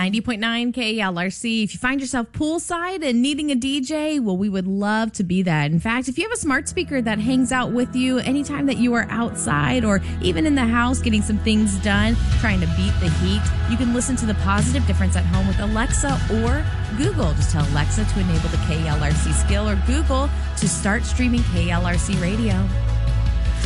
90.9 KLRC. If you find yourself poolside and needing a DJ, well, we would love to be that. In fact, if you have a smart speaker that hangs out with you anytime that you are outside or even in the house getting some things done, trying to beat the heat, you can listen to The Positive Difference at home with Alexa or Google. Just tell Alexa to enable the KLRC skill or Google to start streaming KLRC radio.